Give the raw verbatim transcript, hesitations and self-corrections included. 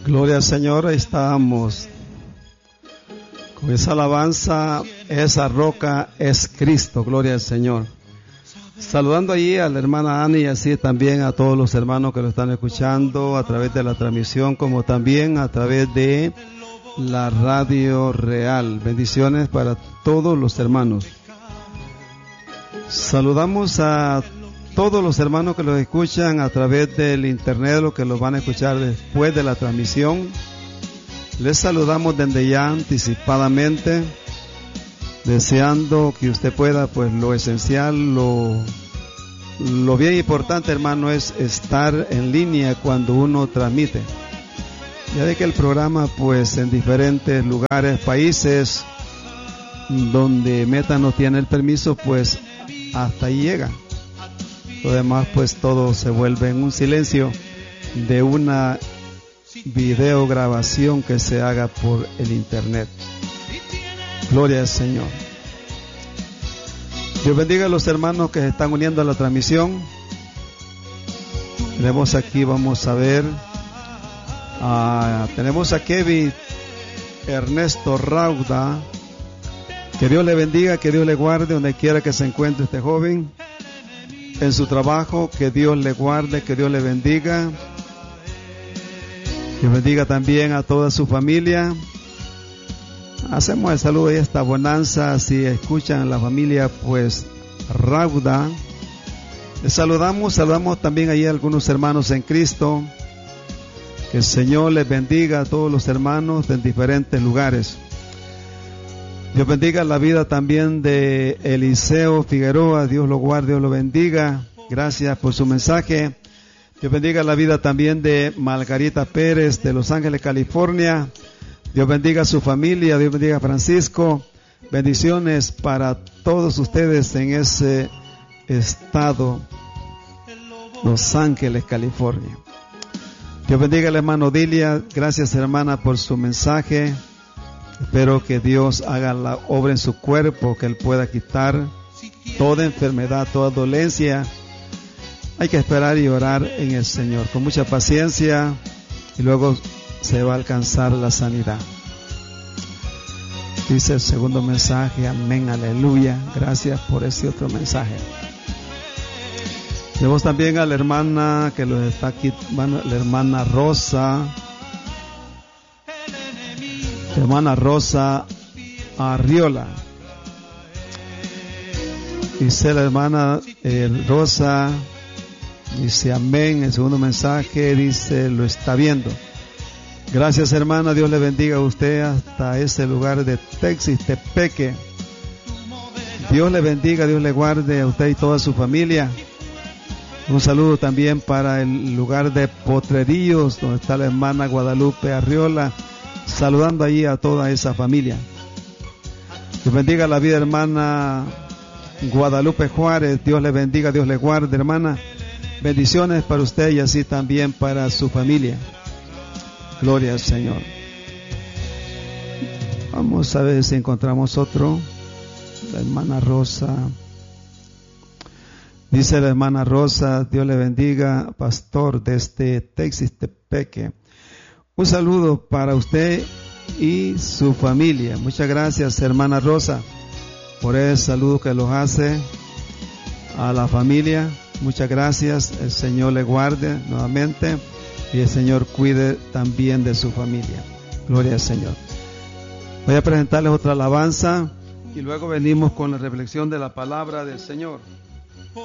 Gloria al Señor, ahí estamos. Con esa alabanza, esa roca es Cristo, gloria al Señor. Saludando allí a la hermana Ana y así también a todos los hermanos que lo están escuchando a través de la transmisión, como también a través de la radio real. Bendiciones para todos los hermanos. Saludamos a todos los hermanos que los escuchan a través del internet, los que los van a escuchar después de la transmisión. Les saludamos desde ya anticipadamente, deseando que usted pueda, pues lo esencial, lo, lo bien importante, hermano, es estar en línea cuando uno transmite. Ya de que el programa, pues en diferentes lugares, países, donde Meta no tiene el permiso, pues hasta ahí llega. Lo demás, pues todo se vuelve en un silencio de una videograbación que se haga por el internet. Gloria al Señor. Dios bendiga a los hermanos que se están uniendo a la transmisión. Tenemos aquí, vamos a ver, uh, tenemos a Kevin Ernesto Rauda. Que Dios le bendiga, que Dios le guarde donde quiera que se encuentre este joven. En su trabajo, que Dios le guarde, que Dios le bendiga. Que bendiga también a toda su familia. Hacemos el saludo y esta bonanza. Si escuchan la familia, pues Rauda. Les saludamos, saludamos también ahí a algunos hermanos en Cristo. Que el Señor les bendiga a todos los hermanos en diferentes lugares. Dios bendiga la vida también de Eliseo Figueroa. Dios lo guarde, Dios lo bendiga. Gracias por su mensaje. Dios bendiga la vida también de Margarita Pérez de Los Ángeles, California. Dios bendiga a su familia. Dios bendiga a Francisco. Bendiciones para todos ustedes en ese estado, Los Ángeles, California. Dios bendiga al hermano Dilia. Gracias, hermana, por su mensaje. Espero que Dios haga la obra en su cuerpo, que Él pueda quitar toda enfermedad, toda dolencia. Hay que esperar y orar en el Señor con mucha paciencia y luego se va a alcanzar la sanidad. Dice el segundo mensaje, amén, aleluya. Gracias por ese otro mensaje. Tenemos también a la hermana que lo está aquí, bueno, la hermana Rosa. Hermana Rosa Arriola. Dice la hermana eh, Rosa, dice amén. El segundo mensaje dice lo está viendo. Gracias, hermana. Dios le bendiga a usted hasta ese lugar de Texas-Tepeque. Dios le bendiga, Dios le guarde a usted y toda su familia. Un saludo también para el lugar de Potrerillos, donde está la hermana Guadalupe Arriola. Saludando allí a toda esa familia. Dios bendiga la vida, hermana Guadalupe Juárez. Dios le bendiga, Dios le guarde, hermana. Bendiciones para usted y así también para su familia. Gloria al Señor. Vamos a ver si encontramos otro. La hermana Rosa. Dice la hermana Rosa, Dios le bendiga, pastor desde Texas-Tepeque. Un saludo para usted y su familia. Muchas gracias, hermana Rosa, por el saludo que los hace a la familia. Muchas gracias. El Señor le guarde nuevamente y el Señor cuide también de su familia. Gloria al Señor. Voy a presentarles otra alabanza y luego venimos con la reflexión de la palabra del Señor.